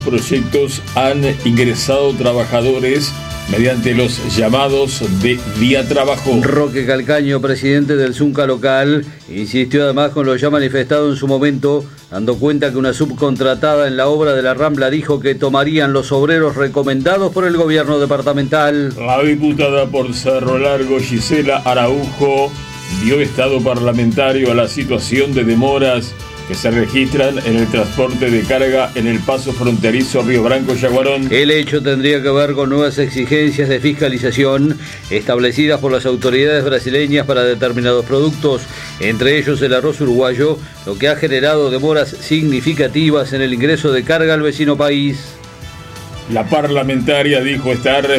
proyectos han ingresado trabajadores mediante los llamados de día trabajo. Roque Calcaño, presidente del Zunca local, insistió además con lo ya manifestado en su momento, dando cuenta que una subcontratada en la obra de la Rambla dijo que tomarían los obreros recomendados por el gobierno departamental. La diputada por Cerro Largo, Gisela Araujo, dio estado parlamentario a la situación de demoras que se registran en el transporte de carga en el paso fronterizo Río Branco-Yaguarón. El hecho tendría que ver con nuevas exigencias de fiscalización establecidas por las autoridades brasileñas para determinados productos, entre ellos el arroz uruguayo, lo que ha generado demoras significativas en el ingreso de carga al vecino país. La parlamentaria dijo estar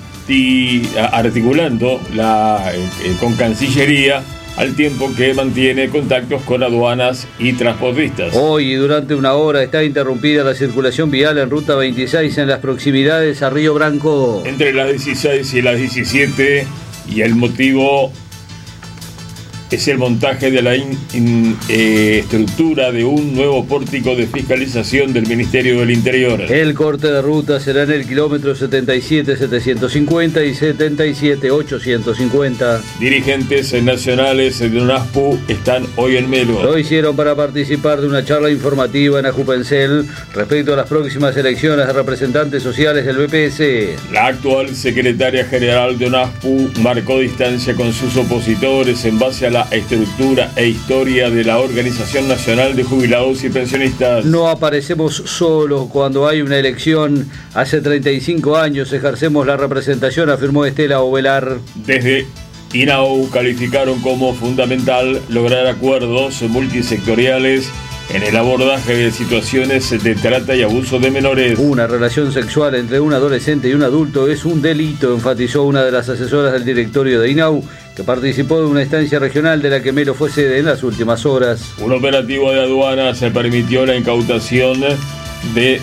articulando con Cancillería, al tiempo que mantiene contactos con aduanas y transportistas. Hoy y durante una hora está interrumpida la circulación vial en Ruta 26 en las proximidades a Río Branco. Entre las 16 y las 17, y el motivo es el montaje de la estructura de un nuevo pórtico de fiscalización del Ministerio del Interior. El corte de ruta será en el kilómetro 77.750 y 77.850. Dirigentes nacionales de UNASPU están hoy en Melo. Lo hicieron para participar de una charla informativa en Ajupencel respecto a las próximas elecciones de representantes sociales del BPS. La actual secretaria general de UNASPU marcó distancia con sus opositores en base a la estructura e historia de la Organización Nacional de Jubilados y Pensionistas. No aparecemos solos cuando hay una elección. Hace 35 años ejercemos la representación, afirmó Estela Ovelar. Desde INAU calificaron como fundamental lograr acuerdos multisectoriales en el abordaje de situaciones de trata y abuso de menores. Una relación sexual entre un adolescente y un adulto es un delito, enfatizó una de las asesoras del directorio de INAU, que participó de una instancia regional de la que Melo fue sede en las últimas horas. Un operativo de aduanas se permitió la incautación de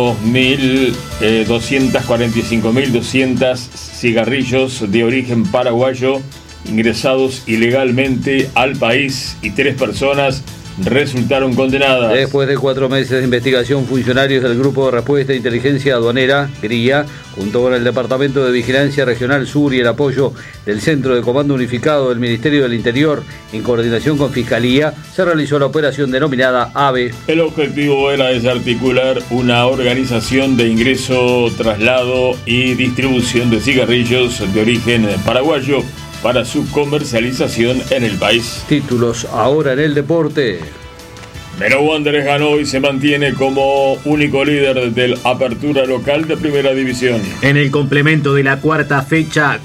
245.200 cigarrillos de origen paraguayo ingresados ilegalmente al país, y 3 personas resultaron condenadas. Después de 4 meses de investigación, funcionarios del Grupo de Respuesta e Inteligencia Aduanera, GRIA, junto con el Departamento de Vigilancia Regional Sur y el apoyo del Centro de Comando Unificado del Ministerio del Interior, en coordinación con Fiscalía, se realizó la operación denominada AVE. El objetivo era desarticular una organización de ingreso, traslado y distribución de cigarrillos de origen paraguayo para su comercialización en el país. Títulos ahora en el deporte. Melo Wanderers ganó y se mantiene como único líder del Apertura local de Primera División. En el complemento de la cuarta fecha,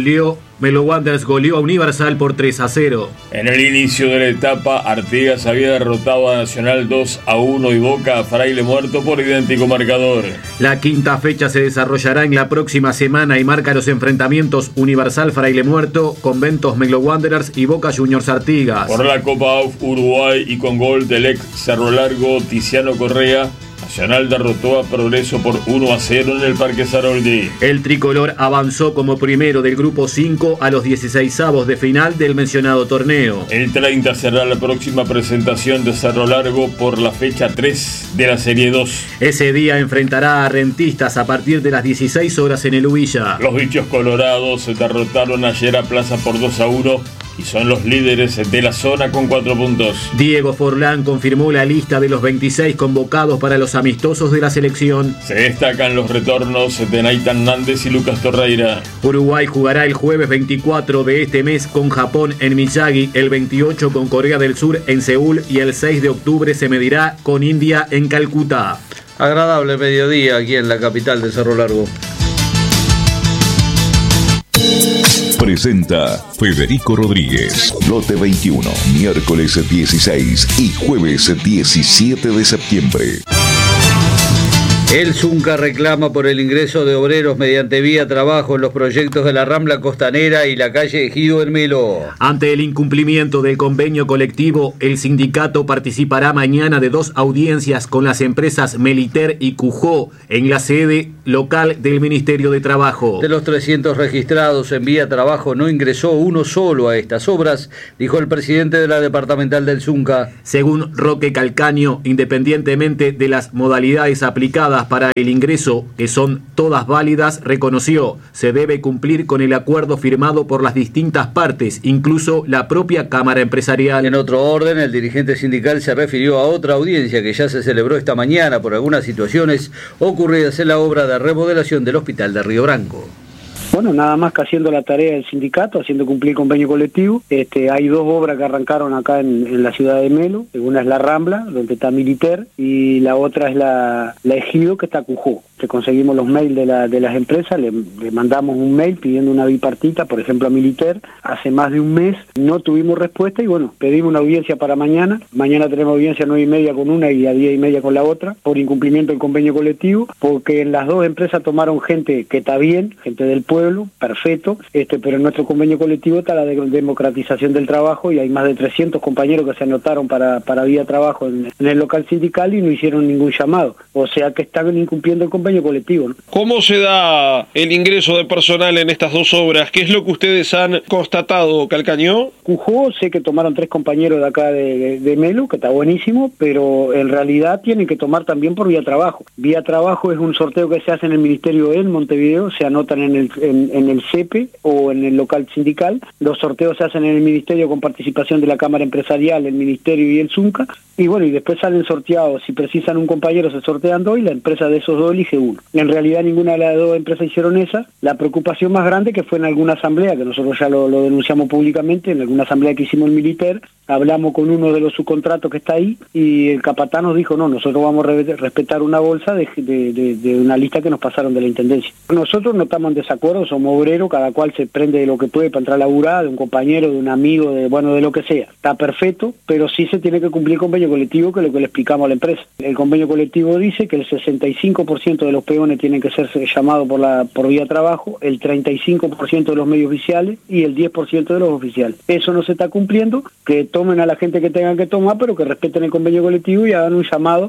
Melo Wanderers goleó a Universal por 3-0. En el inicio de la etapa, Artigas había derrotado a Nacional 2-1 y Boca a Fraile Muerto por idéntico marcador. La quinta fecha se desarrollará en la próxima semana y marca los enfrentamientos Universal Fraile Muerto, Conventos Melo Wanderers y Boca Juniors Artigas. Por la Copa AUF Uruguay y con gol del ex Cerro Largo Tiziano Correa, Nacional derrotó a Progreso por 1-0 en el Parque Saroldi. El tricolor avanzó como primero del grupo 5 a los 16avos de final del mencionado torneo. El 30 será la próxima presentación de Cerro Largo por la fecha 3 de la Serie 2. Ese día enfrentará a Rentistas a partir de las 16 horas en el Ubilla. Los bichos colorados derrotaron ayer a Plaza por 2-1 y son los líderes de la zona con 4 puntos. Diego Forlán confirmó la lista de los 26 convocados para los amistosos de la selección. Se destacan los retornos de Naitan Nández y Lucas Torreira. Uruguay jugará el jueves 24 de este mes con Japón en Miyagi, el 28 con Corea del Sur en Seúl y el 6 de octubre se medirá con India en Calcuta. Agradable mediodía aquí en la capital de Cerro Largo. Presenta Federico Rodríguez. Lote 21, miércoles 16 y jueves 17 de septiembre. El Zunca reclama por el ingreso de obreros mediante vía trabajo en los proyectos de la Rambla Costanera y la calle Ejido en Melo. Ante el incumplimiento del convenio colectivo, el sindicato participará mañana de 2 audiencias con las empresas Meliter y Cujó en la sede local del Ministerio de Trabajo. De los 300 registrados en Vía Trabajo no ingresó uno solo a estas obras, dijo el presidente de la departamental del Zunca. Según Roque Calcaño, independientemente de las modalidades aplicadas para el ingreso, que son todas válidas, reconoció, se debe cumplir con el acuerdo firmado por las distintas partes, incluso la propia Cámara Empresarial. En otro orden, el dirigente sindical se refirió a otra audiencia que ya se celebró esta mañana por algunas situaciones ocurridas en la obra de remodelación del hospital de Río Branco. Bueno, nada más que haciendo la tarea del sindicato, haciendo cumplir el convenio colectivo. Hay dos obras que arrancaron acá en la ciudad de Melo. Una es la Rambla, donde está Militer, y la otra es la Ejido, que está Cujó. Conseguimos los mails de las empresas, le mandamos un mail pidiendo una bipartita, por ejemplo a Militer, hace más de un mes, no tuvimos respuesta y bueno, pedimos una audiencia para mañana. Mañana tenemos audiencia a 9:30 con una y a 10:30 con la otra, por incumplimiento del convenio colectivo, porque en las dos empresas tomaron gente que está bien, gente del pueblo, perfecto, pero en nuestro convenio colectivo está la democratización del trabajo y hay más de 300 compañeros que se anotaron para Vía Trabajo en el local sindical y no hicieron ningún llamado, o sea que están incumpliendo el convenio colectivo, ¿no? ¿Cómo se da el ingreso de personal en estas dos obras? ¿Qué es lo que ustedes han constatado, Calcañó? Cujó, sé que tomaron 3 compañeros de acá de Melo, que está buenísimo, pero en realidad tienen que tomar también por Vía Trabajo. Vía Trabajo es un sorteo que se hace en el Ministerio en Montevideo, se anotan en el CEPE o en el local sindical. Los sorteos se hacen en el Ministerio con participación de la Cámara Empresarial, el Ministerio y el Zunca, y bueno, y después salen sorteados. Si precisan un compañero se sortean 2 y la empresa de esos 2 elige uno. En realidad ninguna de las 2 empresas hicieron esa. La preocupación más grande que fue en alguna asamblea, que nosotros ya lo denunciamos públicamente, en alguna asamblea que hicimos el Militer, hablamos con uno de los subcontratos que está ahí y el capataz nos dijo, no, nosotros vamos a respetar una bolsa de una lista que nos pasaron de la Intendencia. Nosotros no estamos en desacuerdo, somos obreros, cada cual se prende de lo que puede para entrar a laburar, de un compañero, de un amigo, de lo que sea. Está perfecto, pero sí se tiene que cumplir el convenio colectivo, que es lo que le explicamos a la empresa. El convenio colectivo dice que el 65% de los peones tienen que ser llamados por Vía Trabajo, el 35% de los medios oficiales y el 10% de los oficiales. Eso no se está cumpliendo, que tomen a la gente que tengan que tomar, pero que respeten el convenio colectivo y hagan un llamado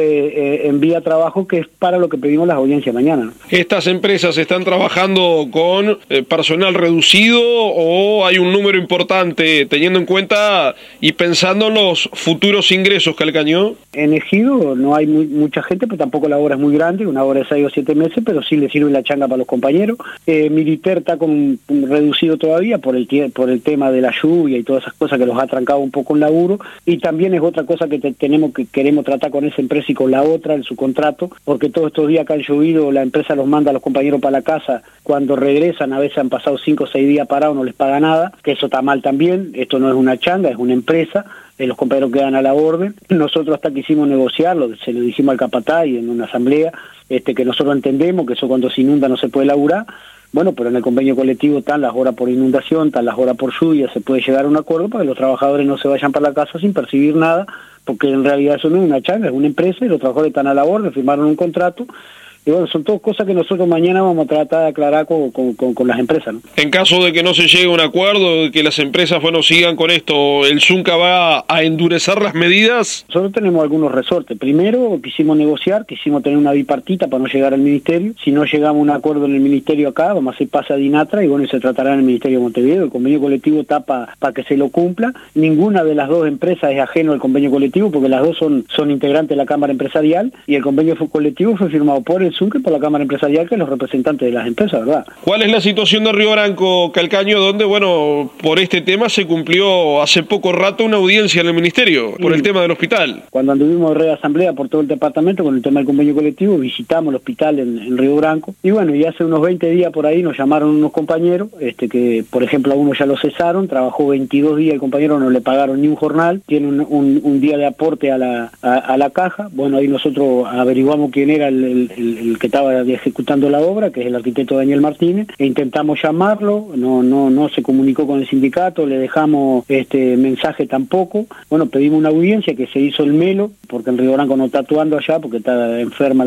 en Vía Trabajo, que es para lo que pedimos las audiencias mañana, ¿no? ¿Estas empresas están trabajando con personal reducido o hay un número importante, teniendo en cuenta y pensando en los futuros ingresos, Calcañó? En Ejido no hay mucha gente, pero tampoco la obra es muy grande, una obra de 6 o 7 meses, pero sí le sirve la changa para los compañeros. Militer está con reducido todavía por el tema de la lluvia y todas esas cosas que los ha trancado un poco en laburo, y también es otra cosa que queremos tratar con esa empresa y con la otra, en su contrato, porque todos estos días que han llovido, la empresa los manda a los compañeros para la casa, cuando regresan a veces han pasado 5 o 6 días parados, no les paga nada, que eso está mal también. Esto no es una changa, es una empresa, los compañeros quedan a la orden. Nosotros hasta quisimos negociarlo, se lo dijimos al capataz y en una asamblea, que nosotros entendemos que eso cuando se inunda no se puede laburar. Bueno, pero en el convenio colectivo están las horas por inundación, están las horas por lluvia, se puede llegar a un acuerdo para que los trabajadores no se vayan para la casa sin percibir nada, porque en realidad eso no es una changa, es una empresa y los trabajadores están a la orden, firmaron un contrato. Y bueno, son todas cosas que nosotros mañana vamos a tratar de aclarar con las empresas, ¿no? En caso de que no se llegue a un acuerdo, de que las empresas, sigan con esto, ¿el Zunca va a endurecer las medidas? Nosotros tenemos algunos resortes. Primero, quisimos negociar, quisimos tener una bipartita para no llegar al Ministerio. Si no llegamos a un acuerdo en el Ministerio acá, vamos a hacer pase a Dinatra y bueno, y se tratará en el Ministerio de Montevideo. El convenio colectivo está para que se lo cumpla. Ninguna de las 2 empresas es ajeno al convenio colectivo, porque las 2 son integrantes de la Cámara Empresarial y el convenio colectivo fue firmado por el Zunca y por la Cámara Empresarial, que es los representantes de las empresas, ¿verdad? ¿Cuál es la situación de Río Branco, Calcaño, donde, por este tema se cumplió hace poco rato una audiencia en el Ministerio, por el tema del hospital? Cuando anduvimos de asamblea por todo el departamento con el tema del convenio colectivo, visitamos el hospital en Río Branco, y bueno, y hace unos 20 días por ahí nos llamaron unos compañeros, que por ejemplo a uno ya lo cesaron, trabajó 22 días, el compañero no le pagaron ni un jornal, tiene un día de aporte a la caja. Bueno, ahí nosotros averiguamos quién era el que estaba ejecutando la obra, que es el arquitecto Daniel Martínez, e intentamos llamarlo, no se comunicó con el sindicato, le dejamos mensaje tampoco. Bueno, pedimos una audiencia que se hizo el Melo, porque en Río Branco no está actuando allá, porque está enferma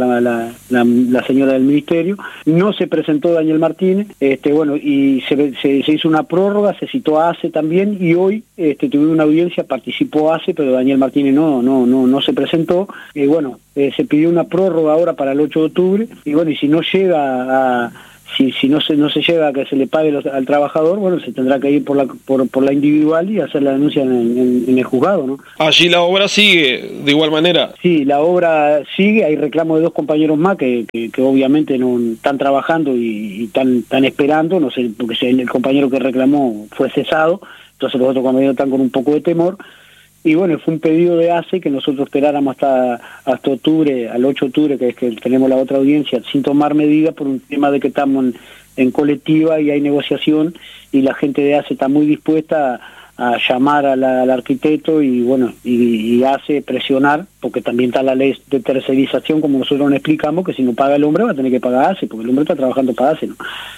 la señora del Ministerio. No se presentó Daniel Martínez, y se hizo una prórroga, se citó a ACE también, y hoy tuvimos una audiencia, participó ACE, pero Daniel Martínez no se presentó. se pidió una prórroga ahora para el 8 de octubre, y bueno, y si no llega a... Si no se llega a que se le pague al trabajador, bueno, se tendrá que ir por la individual y hacer la denuncia en el juzgado, ¿no? Allí la obra sigue de igual manera. Sí, la obra sigue, hay reclamos de 2 compañeros más que obviamente no están trabajando y están esperando, no sé, porque el compañero que reclamó fue cesado, entonces los otros compañeros están con un poco de temor. Y bueno, fue un pedido de ACE que nosotros esperáramos hasta octubre, al 8 de octubre, que es que tenemos la otra audiencia, sin tomar medidas por un tema de que estamos en colectiva y hay negociación, y la gente de ACE está muy dispuesta a llamar al arquitecto y bueno, y ACE presionar, porque también está la ley de tercerización, como nosotros nos explicamos, que si no paga el hombre va a tener que pagar ACE, porque el hombre está trabajando para ACE, ¿no?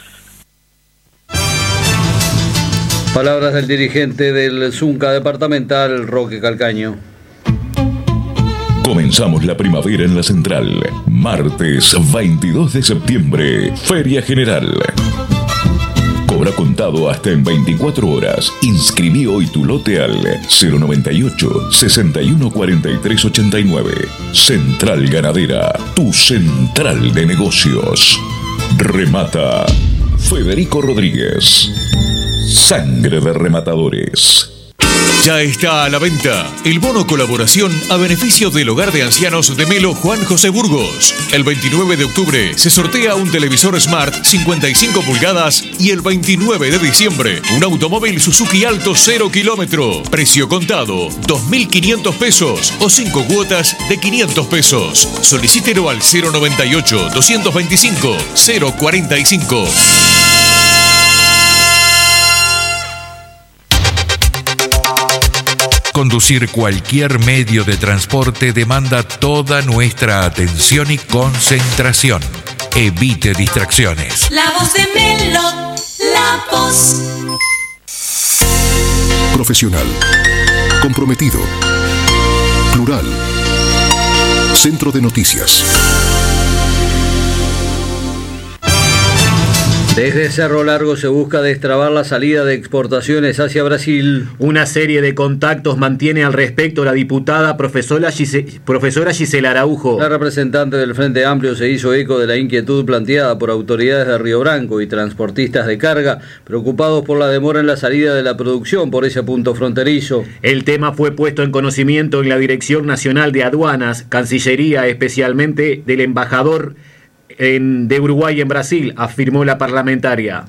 Palabras del dirigente del Zunca departamental, Roque Calcaño. Comenzamos la primavera en la central. Martes 22 de septiembre, Feria General. Cobra contado hasta en 24 horas. Inscribí hoy tu lote al 098 61 43 89. Central Ganadera, tu central de negocios. Remata Federico Rodríguez. Sangre de rematadores. Ya está a la venta el bono colaboración a beneficio del Hogar de Ancianos de Melo Juan José Burgos. El 29 de octubre se sortea un televisor Smart 55 pulgadas y el 29 de diciembre un automóvil Suzuki Alto 0 kilómetro. Precio contado 2.500 pesos o 5 cuotas de 500 pesos. Solicítelo al 098 225 045. Conducir cualquier medio de transporte demanda toda nuestra atención y concentración. Evite distracciones. La voz de Melo, la voz. Profesional, comprometido, plural. Centro de Noticias. Desde Cerro Largo se busca destrabar la salida de exportaciones hacia Brasil. Una serie de contactos mantiene al respecto la diputada profesora Gisela Araujo. La representante del Frente Amplio se hizo eco de la inquietud planteada por autoridades de Río Branco y transportistas de carga, preocupados por la demora en la salida de la producción por ese punto fronterizo. El tema fue puesto en conocimiento en la Dirección Nacional de Aduanas, Cancillería, especialmente del embajador de Uruguay en Brasil, afirmó la parlamentaria.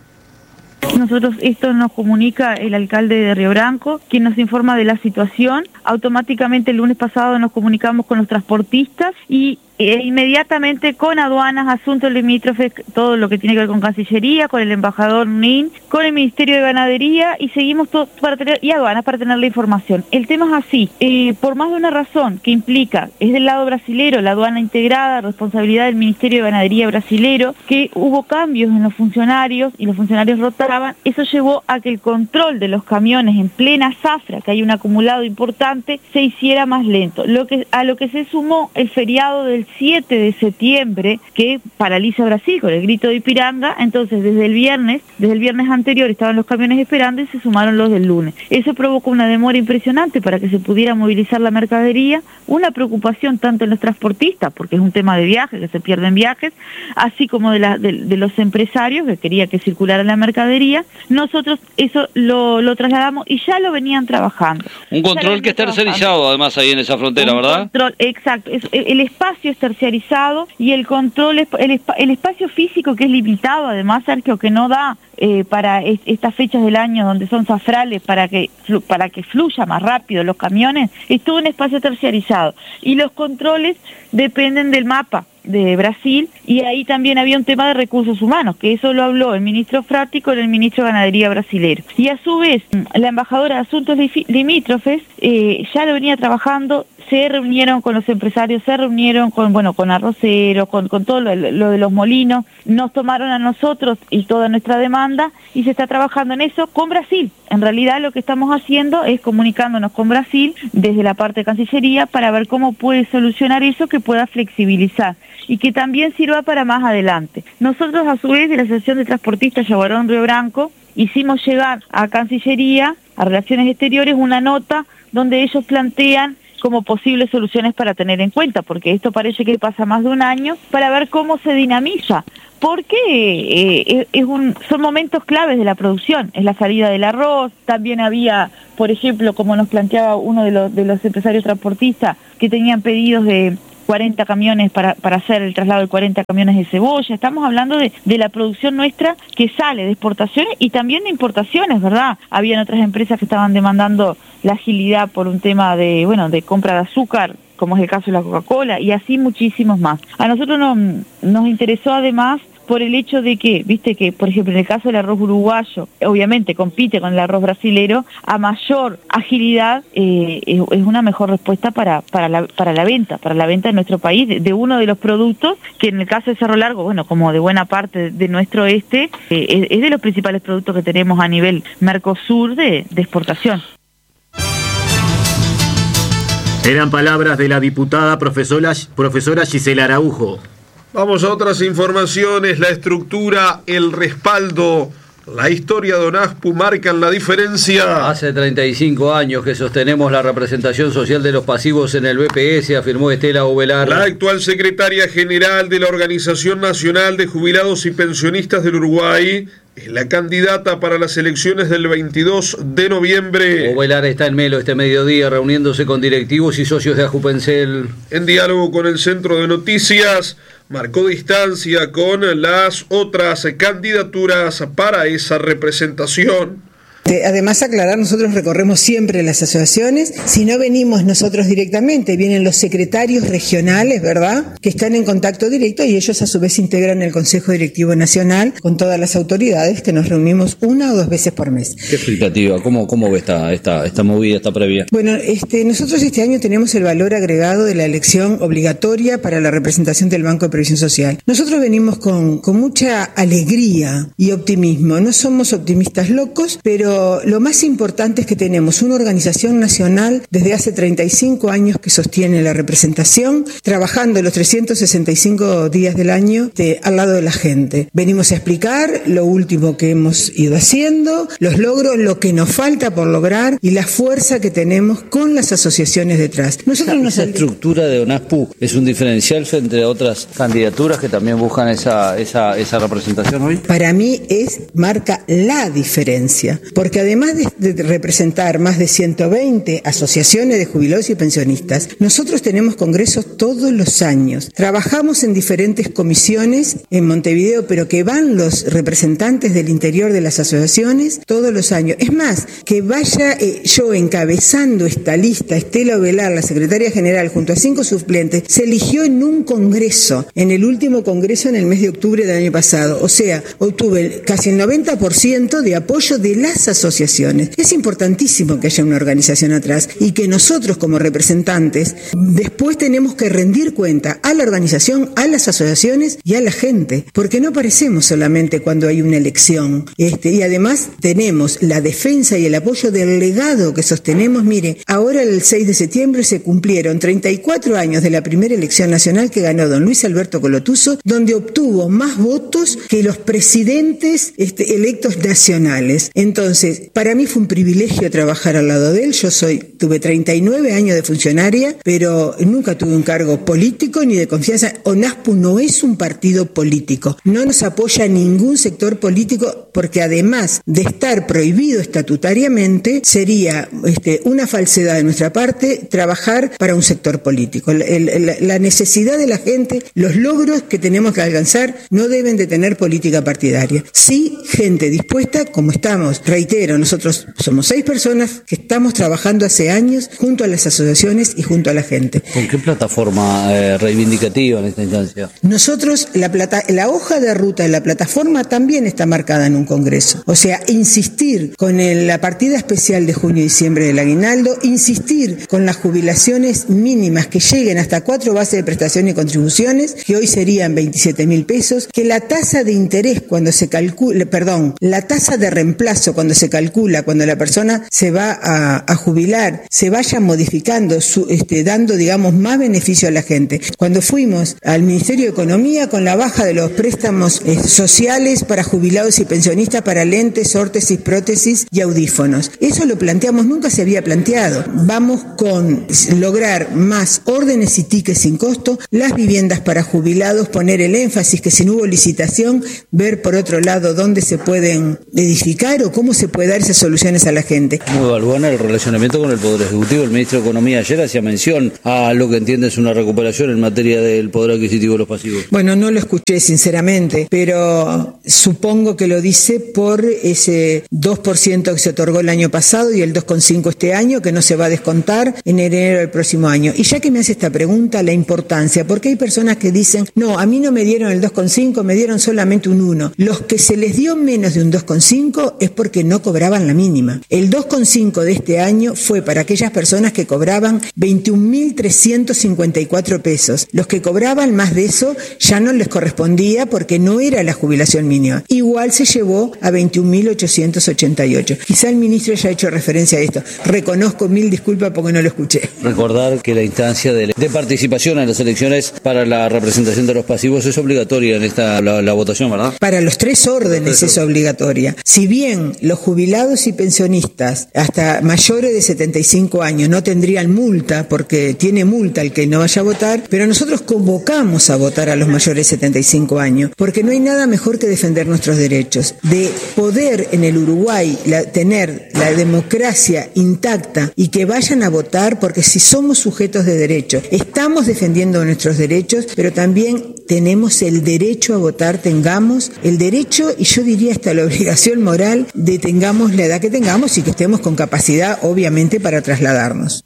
Nosotros, esto nos comunica el alcalde de Río Branco, quien nos informa de la situación. Automáticamente el lunes pasado nos comunicamos con los transportistas y inmediatamente con aduanas, asuntos limítrofes, todo lo que tiene que ver con Cancillería, con el embajador NIN, con el Ministerio de Ganadería, y seguimos todo y aduanas para tener la información. El tema es así, por más de una razón que implica, es del lado brasilero, la aduana integrada, responsabilidad del Ministerio de Ganadería brasilero, que hubo cambios en los funcionarios y los funcionarios rotaban. Eso llevó a que el control de los camiones en plena zafra, que hay un acumulado importante, se hiciera más lento. A lo que se sumó el feriado del 7 de septiembre, que paraliza Brasil con el grito de Ipiranga. Entonces desde el viernes anterior estaban los camiones esperando y se sumaron los del lunes. Eso provocó una demora impresionante para que se pudiera movilizar la mercadería, una preocupación tanto en los transportistas, porque es un tema de viaje, que se pierden viajes, así como de los empresarios que quería que circulara la mercadería. Nosotros eso lo trasladamos y ya lo venían trabajando. Un control que es tercerizado además ahí en esa frontera, ¿verdad? Control, exacto. El espacio es terciarizado y el control, el espacio físico, que es limitado además, Sergio, que no da para estas fechas del año donde son zafrales para que fluya más rápido los camiones, es todo un espacio terciarizado. Y los controles dependen del mapa de Brasil, y ahí también había un tema de recursos humanos, que eso lo habló el ministro Frati con el ministro de Ganadería brasilero. Y a su vez, la embajadora de Asuntos Limítrofes ya lo venía trabajando, se reunieron con los empresarios, se reunieron con arroceros, con todo lo de los molinos, nos tomaron a nosotros y toda nuestra demanda, y se está trabajando en eso con Brasil. En realidad lo que estamos haciendo es comunicándonos con Brasil desde la parte de Cancillería para ver cómo puede solucionar eso, que pueda flexibilizar y que también sirva para más adelante. Nosotros, a su vez, de la Asociación de Transportistas Yaguarón Río Branco, hicimos llegar a Cancillería, a Relaciones Exteriores, una nota donde ellos plantean como posibles soluciones para tener en cuenta, porque esto parece que pasa más de un año, para ver cómo se dinamiza, porque son momentos claves de la producción, es la salida del arroz, también había, por ejemplo, como nos planteaba uno de los empresarios transportistas, que tenían pedidos de 40 camiones para hacer el traslado de 40 camiones de cebolla. Estamos hablando de la producción nuestra que sale de exportaciones y también de importaciones, ¿verdad? Habían otras empresas que estaban demandando la agilidad por un tema de compra de azúcar, como es el caso de la Coca-Cola, y así muchísimos más. A nosotros nos interesó además por el hecho de que, viste que, por ejemplo, en el caso del arroz uruguayo, obviamente compite con el arroz brasilero, a mayor agilidad es una mejor respuesta para la venta en nuestro país, de uno de los productos que en el caso de Cerro Largo, bueno, como de buena parte de nuestro oeste, es de los principales productos que tenemos a nivel Mercosur de exportación. Eran palabras de la diputada profesora Gisela Araujo. Vamos a otras informaciones. La estructura, el respaldo, la historia de ONASPU marcan la diferencia. Hace 35 años que sostenemos la representación social de los pasivos en el BPS, afirmó Estela Ovelar. La actual secretaria general de la Organización Nacional de Jubilados y Pensionistas del Uruguay es la candidata para las elecciones del 22 de noviembre. Ovelar está en Melo este mediodía reuniéndose con directivos y socios de Ajupencel. En diálogo con el Centro de Noticias, marcó distancia con las otras candidaturas para esa representación. Además, aclarar, nosotros recorremos siempre las asociaciones, si no venimos nosotros directamente, vienen los secretarios regionales, ¿verdad?, que están en contacto directo y ellos a su vez integran el Consejo Directivo Nacional con todas las autoridades que nos reunimos 1 o 2 veces por mes. ¿Qué expectativa? ¿Cómo ve esta movida, esta previa? Bueno, nosotros este año tenemos el valor agregado de la elección obligatoria para la representación del Banco de Previsión Social. Nosotros venimos con mucha alegría y optimismo, no somos optimistas locos, pero lo más importante es que tenemos una organización nacional desde hace 35 años que sostiene la representación, trabajando los 365 días del año al lado de la gente. Venimos a explicar lo último que hemos ido haciendo, los logros, lo que nos falta por lograr y la fuerza que tenemos con las asociaciones detrás. Esa estructura de ONASPU es un diferencial frente a otras candidaturas que también buscan esa representación hoy. Para mí marca la diferencia, porque además de representar más de 120 asociaciones de jubilados y pensionistas, nosotros tenemos congresos todos los años. Trabajamos en diferentes comisiones en Montevideo, pero que van los representantes del interior de las asociaciones todos los años. Es más, que vaya yo encabezando esta lista, Estela Ovelar, la secretaria general, junto a 5 suplentes, se eligió en un congreso, en el último congreso en el mes de octubre del año pasado. O sea, obtuve casi el 90% de apoyo de las asociaciones. Es importantísimo que haya una organización atrás y que nosotros como representantes después tenemos que rendir cuenta a la organización, a las asociaciones y a la gente, porque no aparecemos solamente cuando hay una elección. Y además tenemos la defensa y el apoyo del legado que sostenemos. Mire, ahora el 6 de septiembre se cumplieron 34 años de la primera elección nacional que ganó don Luis Alberto Colotuso, donde obtuvo más votos que los presidentes electos nacionales. Entonces, para mí fue un privilegio trabajar al lado de él. Tuve 39 años de funcionaria, pero nunca tuve un cargo político ni de confianza. ONASPU no es un partido político, no nos apoya ningún sector político, porque además de estar prohibido estatutariamente, sería una falsedad de nuestra parte trabajar para un sector político. La necesidad de la gente, los logros que tenemos que alcanzar no deben de tener política partidaria. Sí, gente dispuesta, como estamos, reitero, nosotros somos 6 personas que estamos trabajando hace años junto a las asociaciones y junto a la gente. ¿Con qué plataforma reivindicativa en esta instancia? Nosotros, la hoja de ruta de la plataforma también está marcada en un congreso. O sea, insistir con la partida especial de junio y diciembre del aguinaldo, insistir con las jubilaciones mínimas que lleguen hasta 4 bases de prestación y contribuciones, que hoy serían 27.000 pesos, que la tasa de interés cuando se calcula, la tasa de reemplazo cuando se se calcula cuando la persona se va a jubilar, se vaya modificando, dando, digamos, más beneficio a la gente. Cuando fuimos al Ministerio de Economía con la baja de los préstamos sociales para jubilados y pensionistas para lentes, órtesis, prótesis y audífonos. Eso lo planteamos, nunca se había planteado. Vamos con lograr más órdenes y tickets sin costo, las viviendas para jubilados, poner el énfasis que si no hubo licitación, ver por otro lado dónde se pueden edificar o cómo se puede dar esas soluciones a la gente. ¿Cómo evalúan el relacionamiento con el Poder Ejecutivo? El ministro de Economía ayer hacía mención a lo que entiende es una recuperación en materia del poder adquisitivo de los pasivos. Bueno, no lo escuché sinceramente, pero supongo que lo dice por ese 2% que se otorgó el año pasado y el 2,5% este año, que no se va a descontar en enero del próximo año. Y ya que me hace esta pregunta, la importancia, porque hay personas que dicen, no, a mí no me dieron el 2,5, me dieron solamente un 1. Los que se les dio menos de un 2,5 es porque no cobraban la mínima. El 2,5 de este año fue para aquellas personas que cobraban 21.354 pesos. Los que cobraban más de eso ya no les correspondía porque no era la jubilación mínima. Igual se llevó a 21.888. Quizá el ministro haya hecho referencia a esto. Reconozco, mil disculpas porque no lo escuché. Recordar que la instancia de participación en las elecciones para la representación de los pasivos es obligatoria en esta la votación, ¿verdad? Para los 3 órdenes es obligatoria. Si bien los jubilados y pensionistas hasta mayores de 75 años no tendrían multa, porque tiene multa el que no vaya a votar, pero nosotros convocamos a votar a los mayores de 75 años, porque no hay nada mejor que defender nuestros derechos. De poder en el Uruguay tener la democracia intacta y que vayan a votar, porque si somos sujetos de derecho, estamos defendiendo nuestros derechos, pero también tenemos el derecho a votar, tengamos el derecho y yo diría hasta la obligación moral de tengamos la edad que tengamos y que estemos con capacidad, obviamente, para trasladarnos.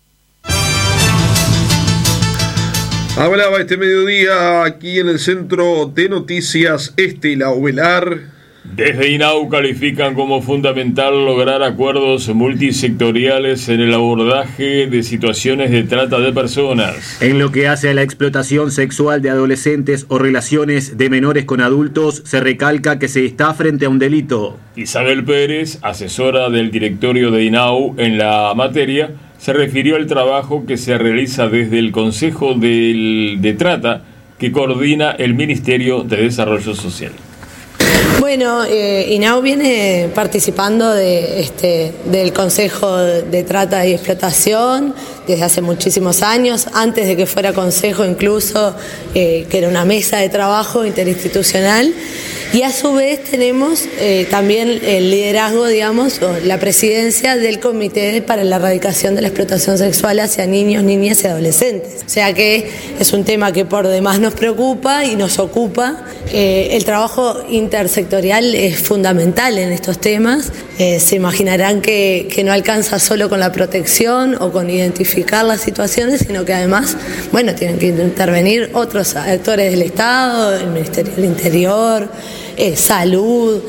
Hablaba este mediodía aquí en el Centro de Noticias Estela Ovelar. Desde INAU califican como fundamental lograr acuerdos multisectoriales en el abordaje de situaciones de trata de personas. En lo que hace a la explotación sexual de adolescentes o relaciones de menores con adultos, se recalca que se está frente a un delito. Isabel Pérez, asesora del directorio de INAU en la materia, se refirió al trabajo que se realiza desde el Consejo de Trata que coordina el Ministerio de Desarrollo Social. Bueno, INAU viene participando del Consejo de Trata y Explotación desde hace muchísimos años, antes de que fuera consejo incluso, que era una mesa de trabajo interinstitucional. Y a su vez tenemos también el liderazgo, digamos, o la presidencia del Comité para la Erradicación de la Explotación Sexual hacia niños, niñas y adolescentes. O sea que es un tema que por demás nos preocupa y nos ocupa. El trabajo intersectorial es fundamental en estos temas. Se imaginarán que no alcanza solo con la protección o con identificar las situaciones, sino que además, bueno, tienen que intervenir otros actores del Estado, el Ministerio del Interior, salud,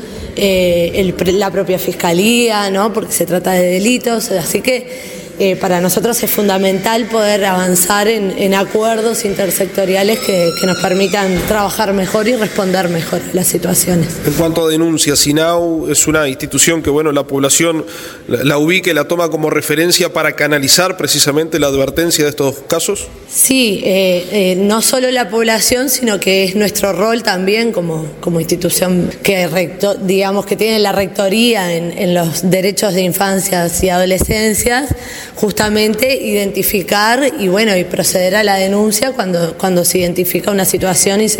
la propia Fiscalía, ¿no? Porque se trata de delitos, así que para nosotros es fundamental poder avanzar en acuerdos intersectoriales que nos permitan trabajar mejor y responder mejor a las situaciones. En cuanto a denuncias, INAU es una institución que, bueno, la población la ubica y la toma como referencia para canalizar precisamente la advertencia de estos casos. Sí, no solo la población, sino que es nuestro rol también como institución que digamos que tiene la rectoría en los derechos de infancias y adolescencias, justamente identificar y proceder a la denuncia cuando se identifica una situación y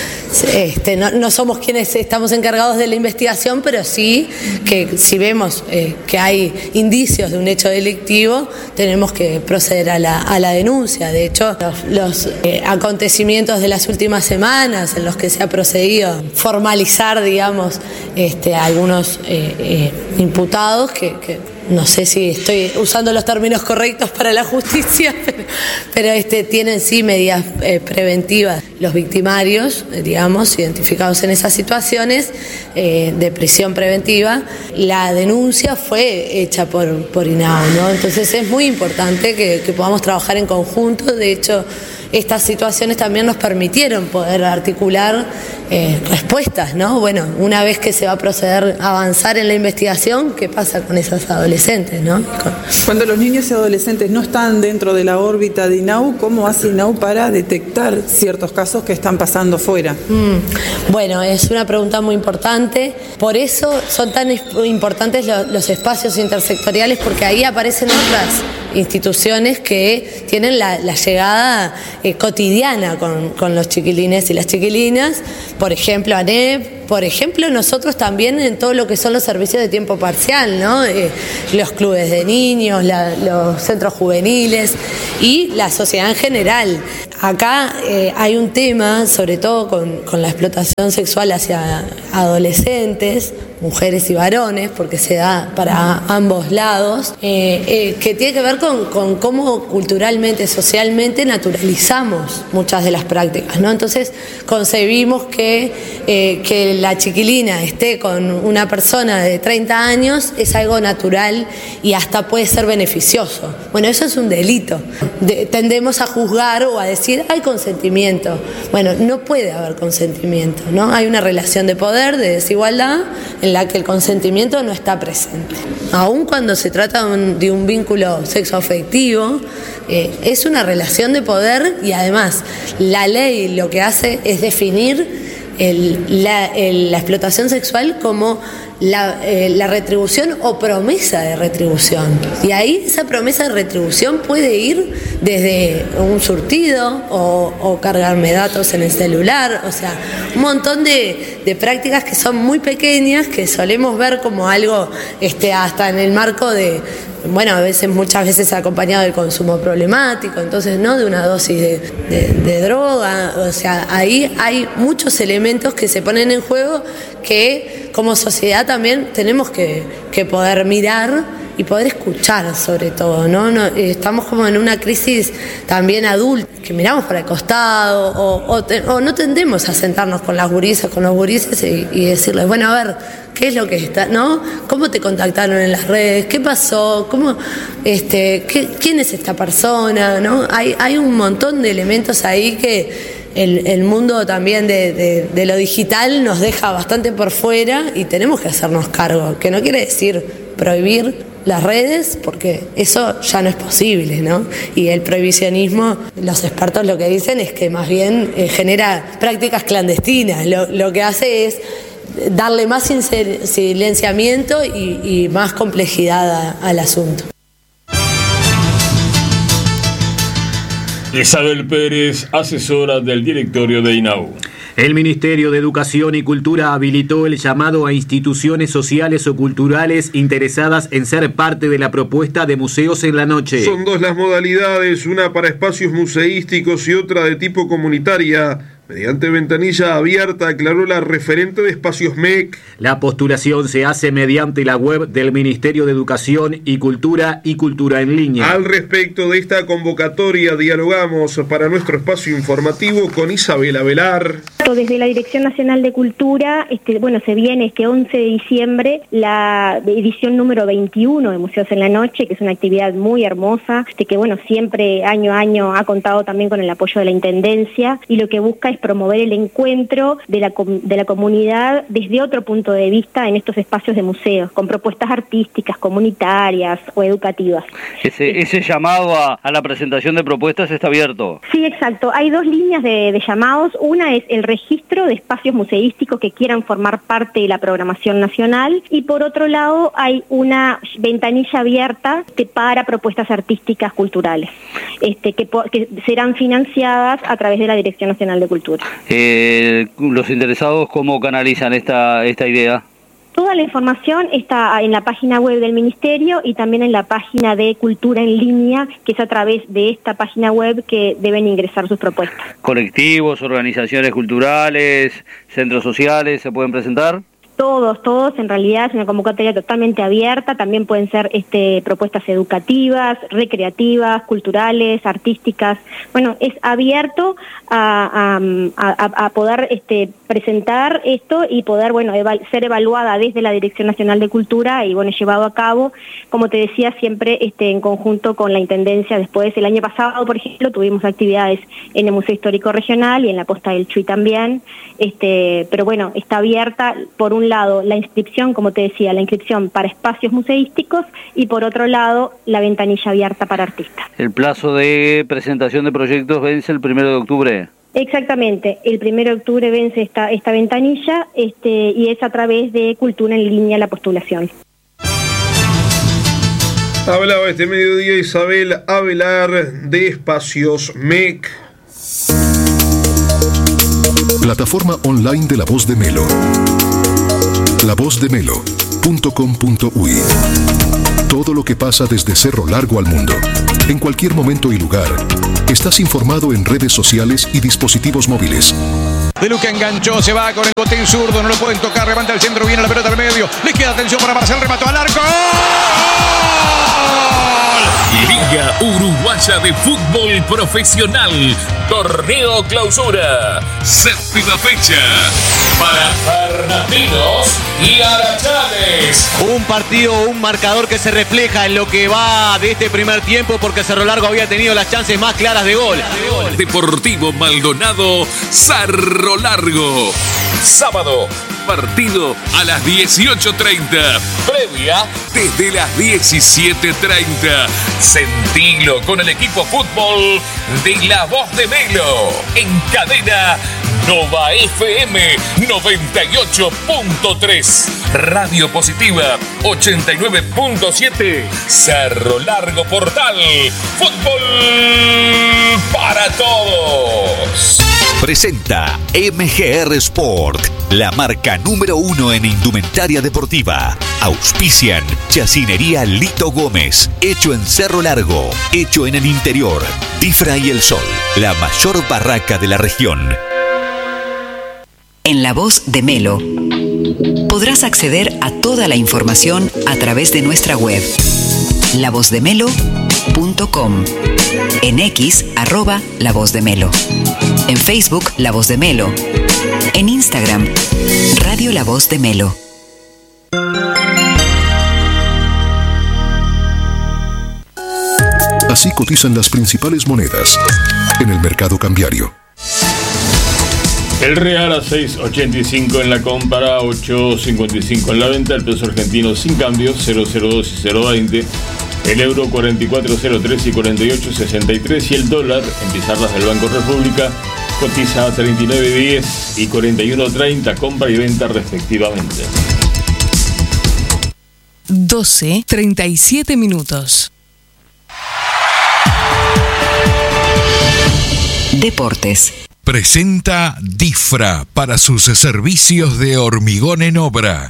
no somos quienes estamos encargados de la investigación, pero sí que si vemos que hay indicios de un hecho delictivo, tenemos que proceder a la denuncia. De hecho, los acontecimientos de las últimas semanas en los que se ha procedido a formalizar, digamos, algunos imputados que no sé si estoy usando los términos correctos para la justicia, pero tienen sí medidas preventivas. Los victimarios, digamos, identificados en esas situaciones de prisión preventiva, la denuncia fue hecha por INAU, ¿no? Entonces es muy importante que podamos trabajar en conjunto. De hecho, estas situaciones también nos permitieron poder articular respuestas, ¿no? Bueno, una vez que se va a proceder a avanzar en la investigación, ¿qué pasa con esas adolescentes, ¿no? Cuando los niños y adolescentes no están dentro de la órbita de INAU, ¿cómo hace INAU para detectar ciertos casos que están pasando fuera? Bueno, es una pregunta muy importante. Por eso son tan importantes los espacios intersectoriales, porque ahí aparecen otras instituciones que tienen la llegada cotidiana con los chiquilines y las chiquilinas, por ejemplo ANEP, por ejemplo nosotros también en todo lo que son los servicios de tiempo parcial, ¿no? Los clubes de niños, los centros juveniles y la sociedad en general. Acá hay un tema, sobre todo con la explotación sexual hacia adolescentes, mujeres y varones, porque se da para ambos lados, que tiene que ver con cómo culturalmente, socialmente naturalizamos muchas de las prácticas, ¿no? Entonces concebimos que la chiquilina esté con una persona de 30 años es algo natural y hasta puede ser beneficioso. Bueno, eso es un delito. Tendemos a juzgar o a decir, hay consentimiento. Bueno, no puede haber consentimiento, ¿no? Hay una relación de poder, de desigualdad, en la que el consentimiento no está presente. Aun cuando se trata de un vínculo sexoafectivo, es una relación de poder y además la ley lo que hace es definir la explotación sexual como la retribución o promesa de retribución. Y ahí esa promesa de retribución puede ir desde un surtido o cargarme datos en el celular, o sea, un montón de prácticas que son muy pequeñas, que solemos ver como algo hasta en el marco de, bueno, muchas veces acompañado del consumo problemático, entonces no de una dosis de droga, o sea, ahí hay muchos elementos que se ponen en juego que como sociedad también tenemos que poder mirar y poder escuchar sobre todo, ¿no? Estamos como en una crisis también adulta, que miramos para el costado o no tendemos a sentarnos con las gurises, con los gurises y decirles, bueno, a ver, ¿qué es lo que está, no? ¿Cómo te contactaron en las redes? ¿Qué pasó? ¿Cómo, quién es esta persona? ¿No? Hay un montón de elementos ahí que el mundo también de lo digital nos deja bastante por fuera y tenemos que hacernos cargo, que no quiere decir prohibir las redes, porque eso ya no es posible, ¿no? Y el prohibicionismo, los expertos lo que dicen es que más bien genera prácticas clandestinas, lo que hace es darle más silenciamiento y más complejidad al asunto. Isabel Pérez, asesora del directorio de INAU. El Ministerio de Educación y Cultura habilitó el llamado a instituciones sociales o culturales interesadas en ser parte de la propuesta de Museos en la Noche. Son dos las modalidades, una para espacios museísticos y otra de tipo comunitaria. Mediante ventanilla abierta, aclaró la referente de Espacios MEC. La postulación se hace mediante la web del Ministerio de Educación y Cultura en línea. Al respecto de esta convocatoria, dialogamos para nuestro espacio informativo con Isabela Velar. Desde la Dirección Nacional de Cultura, se viene 11 de diciembre la edición número 21 de Museos en la Noche, que es una actividad muy hermosa, que siempre año a año ha contado también con el apoyo de la Intendencia, y lo que busca es promover el encuentro de la comunidad desde otro punto de vista en estos espacios de museos, con propuestas artísticas, comunitarias o educativas. Ese llamado a la presentación de propuestas está abierto. Sí, exacto. Hay dos líneas de llamados. Una es el registro de espacios museísticos que quieran formar parte de la programación nacional, y por otro lado hay una ventanilla abierta para propuestas artísticas culturales que serán financiadas a través de la Dirección Nacional de Cultura. Los interesados, ¿cómo canalizan esta idea? Toda la información está en la página web del Ministerio y también en la página de Cultura en Línea, que es a través de esta página web que deben ingresar sus propuestas. ¿Colectivos, organizaciones culturales, centros sociales se pueden presentar? Todos, en realidad es una convocatoria totalmente abierta, también pueden ser propuestas educativas, recreativas, culturales, artísticas. Bueno, es abierto a poder presentar esto y poder, ser evaluada desde la Dirección Nacional de Cultura y, llevado a cabo, como te decía, siempre en conjunto con la Intendencia. Después, el año pasado, por ejemplo, tuvimos actividades en el Museo Histórico Regional y en la Posta del Chuy también, pero bueno, está abierta, por un lado, la inscripción, como te decía, la inscripción para espacios museísticos y por otro lado, la ventanilla abierta para artistas. El plazo de presentación de proyectos vence el 1 de octubre. Exactamente, el 1 de octubre vence esta ventanilla y es a través de Cultura en Línea la postulación. Hablaba este mediodía Isabel Avelar de Espacios MEC. Plataforma online de La Voz de Melo. lavozdemelo.com.uy. Todo lo que pasa desde Cerro Largo al mundo, en cualquier momento y lugar. Estás informado en redes sociales y dispositivos móviles. De Luca enganchó, se va con el botín zurdo, no lo pueden tocar, levanta el centro, viene la pelota al medio, le queda atención para Marcel, remató al arco. Liga Uruguaya de Fútbol Profesional, Torneo Clausura, 7ª fecha, para Fernandinos y Arachales. Un partido, un marcador que se refleja en lo que va de este primer tiempo, porque Cerro Largo había tenido las chances más claras de gol. Deportivo Maldonado, Cerro Largo. Sábado, partido a las 18:30. Previa desde las 17:30. Sentilo con el equipo fútbol de La Voz de Melo. En cadena Nova FM 98.3. Radio Positiva 89.7. Cerro Largo Portal. Fútbol para todos. Presenta MGR Sport, la marca número 1 en indumentaria deportiva. Auspician Chacinería Lito Gómez, hecho en Cerro Largo, hecho en el interior. Difra y El Sol, la mayor barraca de la región. En La Voz de Melo podrás acceder a toda la información a través de nuestra web, lavozdemelo.com, en X, @lavozdemelo, en Facebook, La Voz de Melo, en Instagram, Radio La Voz de Melo. Así cotizan las principales monedas en el mercado cambiario. El real a 6.85 en la compra, 8.55 en la venta, el peso argentino sin cambio, 0.02 y 0.20, el euro 44.03 y 48.63 y el dólar, en pizarras del Banco República, cotiza a 39.10 y 41.30, compra y venta respectivamente. 12:37 minutos. Deportes. Presenta Difra para sus servicios de hormigón en obra.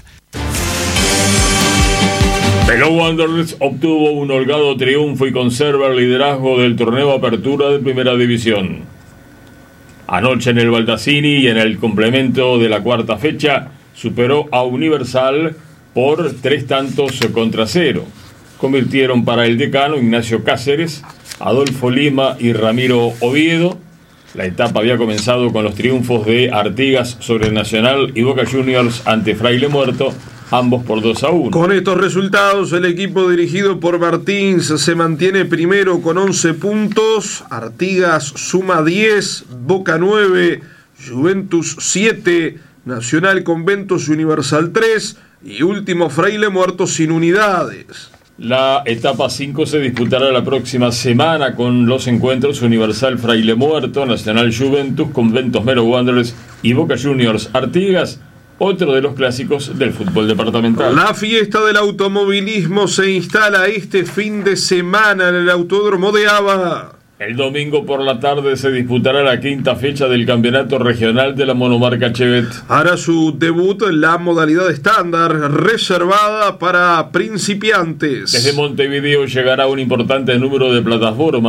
Melo Wanderers obtuvo un holgado triunfo y conserva el liderazgo del torneo Apertura de Primera División. Anoche en el Baldassini y en el complemento de la cuarta fecha superó a Universal por 3-0. Convirtieron para el decano Ignacio Cáceres, Adolfo Lima y Ramiro Oviedo. La etapa había comenzado con los triunfos de Artigas sobre Nacional y Boca Juniors ante Fraile Muerto, ambos por 2-1. Con estos resultados, el equipo dirigido por Martins se mantiene primero con 11 puntos, Artigas suma 10, Boca 9, Juventus 7, Nacional con Ventos y Universal 3 y último Fraile Muerto sin unidades. La etapa 5 se disputará la próxima semana con los encuentros Universal Fraile Muerto, Nacional Juventus, Conventos Melo Wanderers y Boca Juniors Artigas, otro de los clásicos del fútbol departamental. La fiesta del automovilismo se instala este fin de semana en el Autódromo de Aba. El domingo por la tarde se disputará la quinta fecha del campeonato regional de la monomarca Chevette. Hará su debut en la modalidad estándar, reservada para principiantes. Desde Montevideo llegará un importante número de plataformas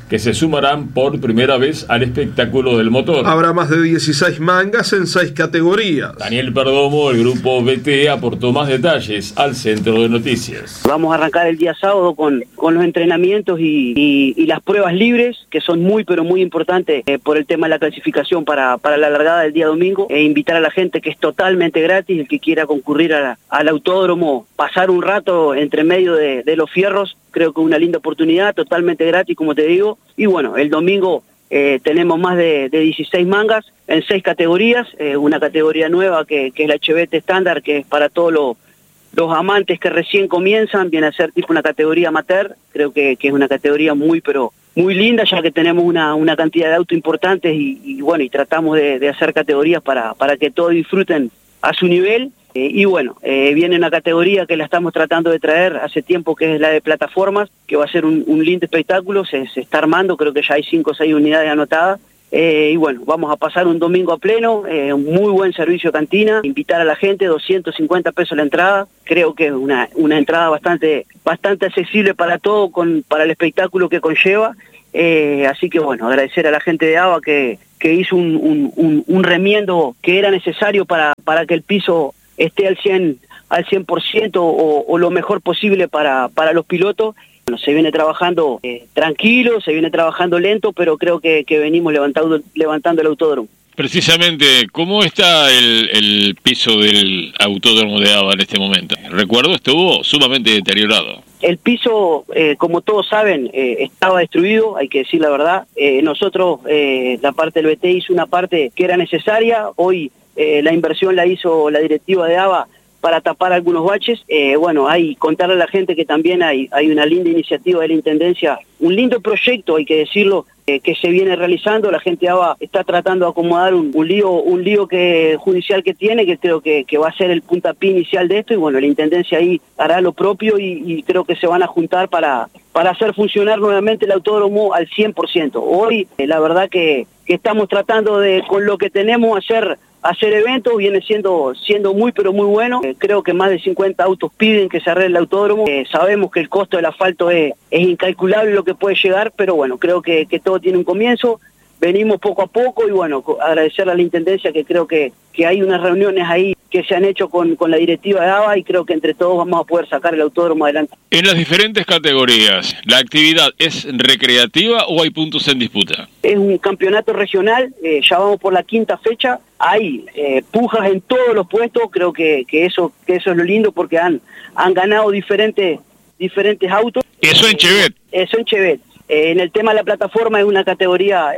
que se sumarán por primera vez al espectáculo del motor. Habrá más de 16 mangas en 6 categorías. Daniel Perdomo, del grupo BT, aportó más detalles al Centro de Noticias. Vamos a arrancar el día sábado con los entrenamientos y las pruebas libres, que son muy pero muy importantes por el tema de la clasificación para la largada del día domingo. Invitar a la gente, que es totalmente gratis, el que quiera concurrir al autódromo, pasar un rato entre medio de los fierros, creo que es una linda oportunidad, totalmente gratis, como te digo. Y bueno, el domingo tenemos más de 16 mangas en 6 categorías, una categoría nueva que es la HBT estándar, que es para todos los amantes que recién comienzan, viene a ser tipo una categoría amateur. Creo que es una categoría muy pero muy linda, ya que tenemos una cantidad de autos importantes y bueno, y tratamos de hacer categorías para que todos disfruten a su nivel. Y bueno, viene una categoría que la estamos tratando de traer hace tiempo, que es la de plataformas, que va a ser un lindo espectáculo, se está armando, creo que ya hay 5 o 6 unidades anotadas. Y bueno, vamos a pasar un domingo a pleno, un muy buen servicio de cantina, invitar a la gente, 250 pesos la entrada, creo que es una entrada bastante accesible para todo, para el espectáculo que conlleva. Así que bueno, agradecer a la gente de ABA que hizo un remiendo que era necesario para que el piso esté al 100% o lo mejor posible para los pilotos. Bueno, se viene trabajando tranquilo, se viene trabajando lento, pero creo que venimos levantando el autódromo. Precisamente, ¿cómo está el piso del autódromo de ABA en este momento? Recuerdo, estuvo sumamente deteriorado. El piso, como todos saben, estaba destruido, hay que decir la verdad. Nosotros, la parte del BT hizo una parte que era necesaria. Hoy la inversión la hizo la directiva de ABA para tapar algunos baches. Bueno, contarle a la gente que también hay una linda iniciativa de la Intendencia, un lindo proyecto, hay que decirlo, que se viene realizando. La gente de ABA está tratando de acomodar un lío judicial que tiene, que creo que va a ser el puntapié inicial de esto, y bueno, la Intendencia ahí hará lo propio y creo que se van a juntar para hacer funcionar nuevamente el autódromo al 100%. Hoy, la verdad que estamos tratando de, con lo que tenemos, hacer eventos, viene siendo muy pero muy bueno. Creo que más de 50 autos piden que se arregle el autódromo. Sabemos que el costo del asfalto es incalculable lo que puede llegar, pero bueno, creo que todo tiene un comienzo. Venimos poco a poco y bueno, agradecerle a la Intendencia, que creo que hay unas reuniones ahí que se han hecho con la directiva de ABA y creo que entre todos vamos a poder sacar el autódromo adelante. En las diferentes categorías, ¿la actividad es recreativa o hay puntos en disputa? Es un campeonato regional, ya vamos por la 5ª fecha, hay pujas en todos los puestos, creo que eso es lo lindo, porque han ganado diferentes autos. Eso en Chevet. Eso en Chevet. En el tema de la plataforma es una categoría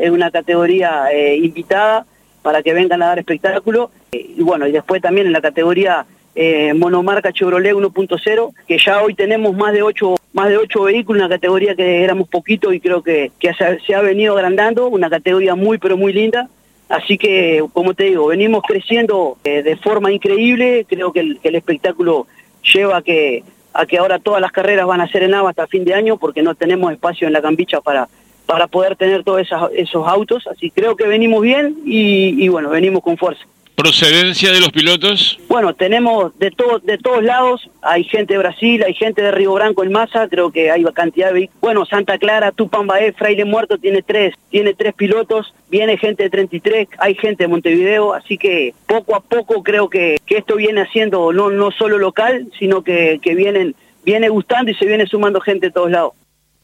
invitada para que vengan a dar espectáculo. Y bueno, y después también en la categoría monomarca Chevrolet 1.0, que ya hoy tenemos más de 8 vehículos, una categoría que éramos poquito y creo que se ha venido agrandando, una categoría muy pero muy linda. Así que, como te digo, venimos creciendo de forma increíble. Creo que el espectáculo lleva a que ahora todas las carreras van a ser en ABA hasta fin de año, porque no tenemos espacio en la cambicha para poder tener todos esos autos. Así creo que venimos bien y bueno, venimos con fuerza. ¿Procedencia de los pilotos? Bueno, tenemos de todos lados. Hay gente de Brasil, hay gente de Río Branco en masa, creo que hay cantidad de vehículos. Bueno, Santa Clara, Tupambaé, Fraile Muerto tiene tres pilotos, viene gente de 33, hay gente de Montevideo, así que poco a poco creo que esto viene haciendo no solo local, sino que viene gustando y se viene sumando gente de todos lados.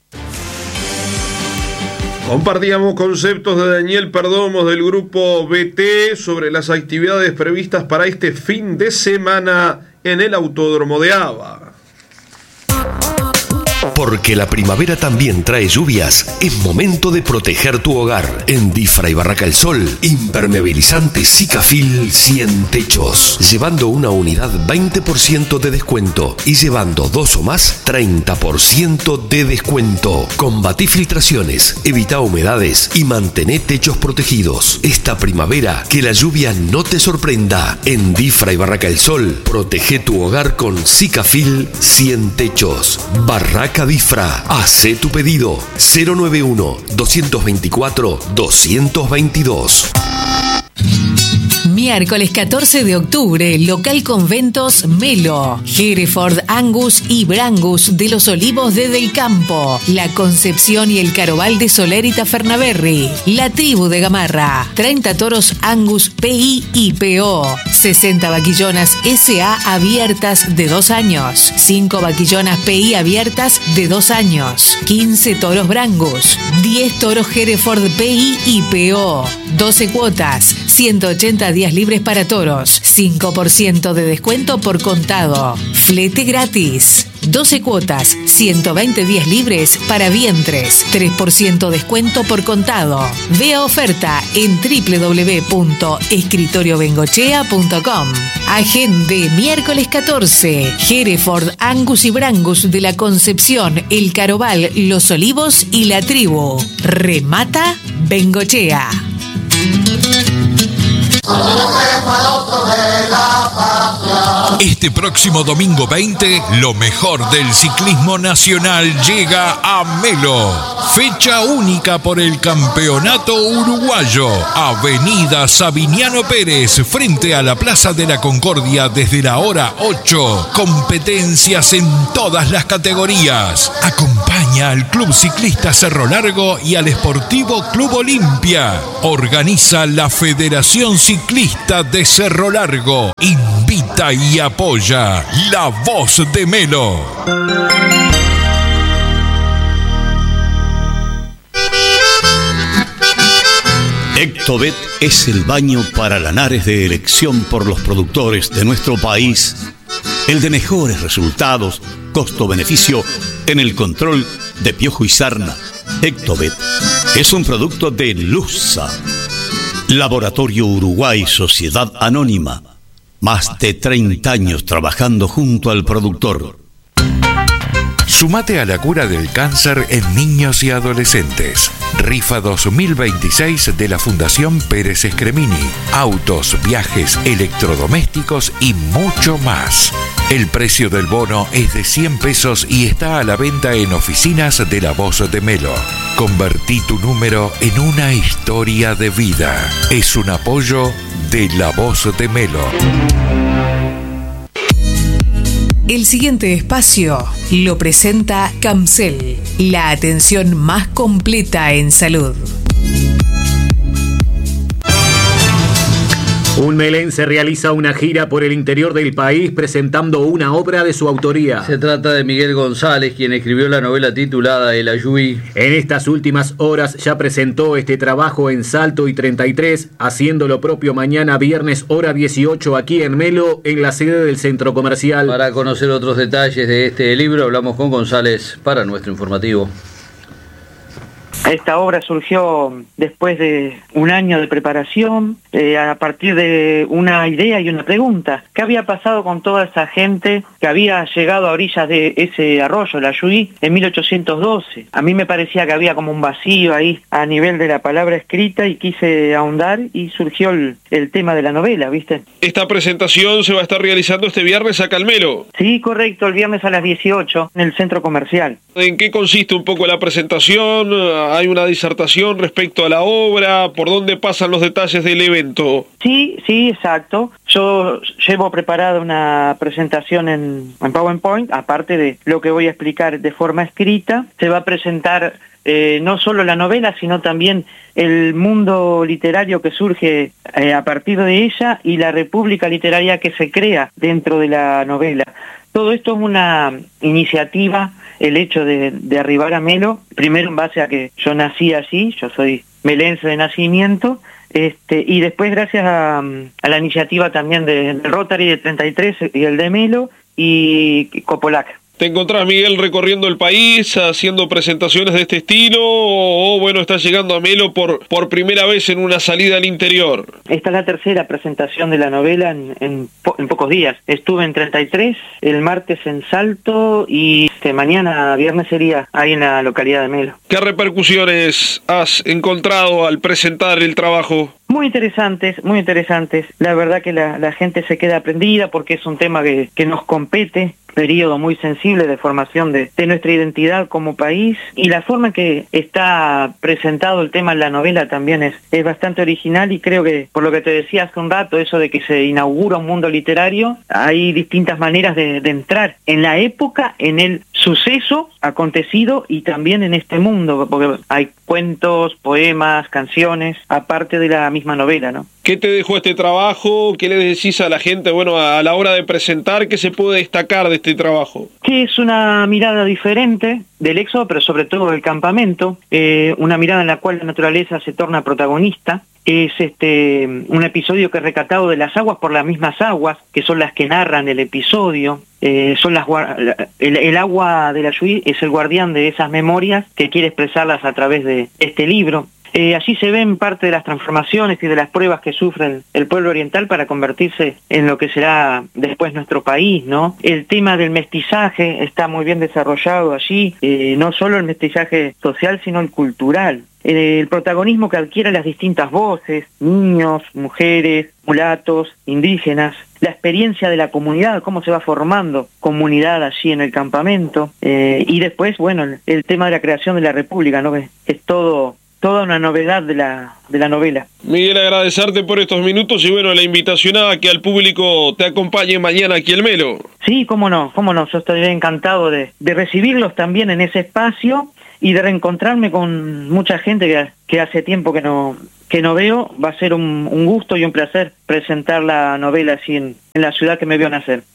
Compartíamos conceptos de Daniel Perdomo del grupo BT sobre las actividades previstas para este fin de semana en el Autódromo de ABA. Porque la primavera también trae lluvias, es momento de proteger tu hogar. En Difra y Barraca El Sol, impermeabilizante Sikafil 100 techos. Llevando una unidad 20% de descuento y llevando 2 o más 30% de descuento. Combatí filtraciones, evita humedades y mantén techos protegidos. Esta primavera, que la lluvia no te sorprenda. En Difra y Barraca El Sol, protege tu hogar con Sikafil 100 techos. Barraca Difra, hace tu pedido 091-224-222. Miércoles 14 de octubre, local Conventos Melo. Hereford, Angus y Brangus de los Olivos de Del Campo. La Concepción y el Caroval de Soler y Tafernaberry. La Tribu de Gamarra. 30 toros Angus PI y PO. 60 vaquillonas SA abiertas de 2 años. 5 vaquillonas PI abiertas de 2 años. 15 toros Brangus. 10 toros Hereford PI y PO. 12 cuotas. 180 días libres para toros. 5% de descuento por contado. Flete gratis. 12 cuotas, 120 días libres para vientres, 3% descuento por contado. Vea oferta en www.escritoriobengochea.com. Agende miércoles 14. Hereford, Angus y Brangus de la Concepción, El Caroval, Los Olivos y La Tribu. Remata Bengochea. Este próximo domingo 20, lo mejor del ciclismo nacional llega a Melo. Fecha única por el campeonato uruguayo. Avenida Sabiniano Pérez, frente a la Plaza de la Concordia desde la hora 8. Competencias en todas las categorías. Acompaña al Club Ciclista Cerro Largo y al Esportivo Club Olimpia. Organiza la Federación Ciclista de Cerro Largo. Invita y apoya La Voz de Melo. Ectobet es el baño para lanares de elección por los productores de nuestro país. El de mejores resultados, costo-beneficio en el control de piojo y sarna. Ectobet es un producto de Luxa. Laboratorio Uruguay Sociedad Anónima. Más de 30 años trabajando junto al productor. Sumate a la cura del cáncer en niños y adolescentes. Rifa 2026 de la Fundación Pérez Escremini. Autos, viajes, electrodomésticos y mucho más. El precio del bono es de 100 pesos y está a la venta en oficinas de La Voz de Melo. Convertí tu número en una historia de vida. Es un apoyo de La Voz de Melo. El siguiente espacio lo presenta Camcel, la atención más completa en salud. Un melense realiza una gira por el interior del país presentando una obra de su autoría. Se trata de Miguel González, quien escribió la novela titulada El Ayuí. En estas últimas horas ya presentó este trabajo en Salto y 33, haciendo lo propio mañana viernes hora 18 aquí en Melo, en la sede del centro comercial. Para conocer otros detalles de este libro, hablamos con González para nuestro informativo. Esta obra surgió después de un año de preparación, a partir de una idea y una pregunta. ¿Qué había pasado con toda esa gente que había llegado a orillas de ese arroyo, el Ayuí, en 1812? A mí me parecía que había como un vacío ahí a nivel de la palabra escrita y quise ahondar y surgió el tema de la novela, ¿viste? Esta presentación se va a estar realizando este viernes acá en Melo. Sí, correcto, el viernes a las 18 en el centro comercial. ¿En qué consiste un poco la presentación? ¿Hay una disertación respecto a la obra? ¿Por dónde pasan los detalles del evento? Sí, exacto. Yo llevo preparada una presentación en PowerPoint, aparte de lo que voy a explicar de forma escrita. Se va a presentar no solo la novela, sino también el mundo literario que surge a partir de ella y la república literaria que se crea dentro de la novela. Todo esto es una iniciativa, el hecho de arribar a Melo, primero en base a que yo nací allí, yo soy melense de nacimiento, y después gracias a la iniciativa también del Rotary de 33 y el de Melo y Copolac. ¿Te encontrás, Miguel, recorriendo el país, haciendo presentaciones de este estilo, o bueno, estás llegando a Melo por primera vez en una salida al interior? Esta es la tercera presentación de la novela en pocos días. Estuve en 33, el martes en Salto y mañana, viernes, sería ahí en la localidad de Melo. ¿Qué repercusiones has encontrado al presentar el trabajo? Muy interesantes, muy interesantes. La verdad que la gente se queda aprendida porque es un tema que nos compete, periodo muy sensible de formación de nuestra identidad como país, y la forma en que está presentado el tema en la novela también es bastante original, y creo que, por lo que te decía hace un rato, eso de que se inaugura un mundo literario, hay distintas maneras de entrar en la época, en el suceso acontecido y también en este mundo, porque hay cuentos, poemas, canciones, aparte de la misma novela, ¿no? ¿Qué te dejó este trabajo? ¿Qué le decís a la gente, bueno, a la hora de presentar? ¿Qué se puede destacar de este trabajo? Que es una mirada diferente del éxodo, pero sobre todo del campamento, una mirada en la cual la naturaleza se torna protagonista. Es un episodio que es recatado de las aguas por las mismas aguas, que son las que narran el episodio. El agua de la Lluví es el guardián de esas memorias que quiere expresarlas a través de este libro. Allí se ven parte de las transformaciones y de las pruebas que sufre el pueblo oriental para convertirse en lo que será después nuestro país, ¿no? El tema del mestizaje está muy bien desarrollado allí, no solo el mestizaje social, sino el cultural. El protagonismo que adquieren las distintas voces, niños, mujeres, mulatos, indígenas, la experiencia de la comunidad, cómo se va formando comunidad allí en el campamento, y después, bueno, el tema de la creación de la República, ¿no? Es toda una novedad de la novela. Miguel, agradecerte por estos minutos y bueno, la invitación a que al público te acompañe mañana aquí el Melo. Sí, cómo no, yo estoy encantado de recibirlos también en ese espacio y de reencontrarme con mucha gente que hace tiempo que no veo. Va a ser un gusto y un placer presentar la novela así en la ciudad que me vio nacer.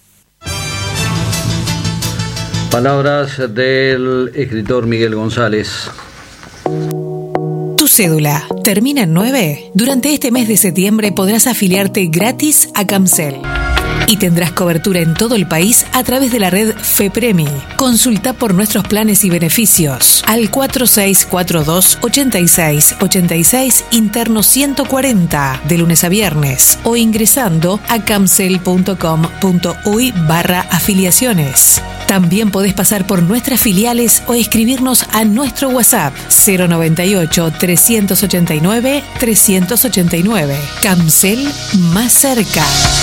Palabras del escritor Miguel González. ¿Tu cédula termina en 9? Durante este mes de septiembre podrás afiliarte gratis a Camcel y tendrás cobertura en todo el país a través de la red FEPREMI. Consulta por nuestros planes y beneficios al 4642-8686 interno 140 de lunes a viernes o ingresando a camcel.com.uy/afiliaciones. También podés pasar por nuestras filiales o escribirnos a nuestro WhatsApp 098-389-389. Camcel más cerca.